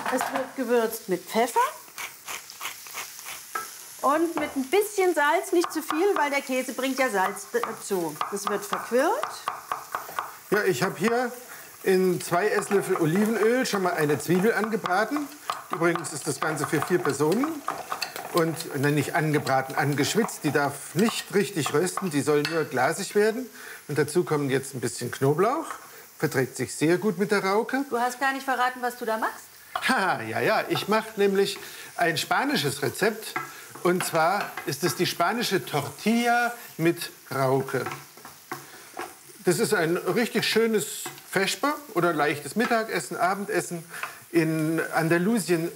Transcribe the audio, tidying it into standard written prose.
Es wird gewürzt mit Pfeffer und mit ein bisschen Salz, nicht zu viel, weil der Käse bringt ja Salz dazu. Das wird verquirlt. Ja, ich habe hier in 2 Esslöffel Olivenöl schon mal eine Zwiebel angebraten. Übrigens ist das Ganze für 4 Personen. Und nicht angebraten, angeschwitzt. Die darf nicht richtig rösten, die soll nur glasig werden. Und dazu kommt jetzt ein bisschen Knoblauch. Verträgt sich sehr gut mit der Rauke. Du hast gar nicht verraten, was du da machst. Ha, ja, ich mache nämlich ein spanisches Rezept. Und zwar ist es die spanische Tortilla mit Rauke. Das ist ein richtig schönes Vesper oder leichtes Mittagessen, Abendessen in Andalusien.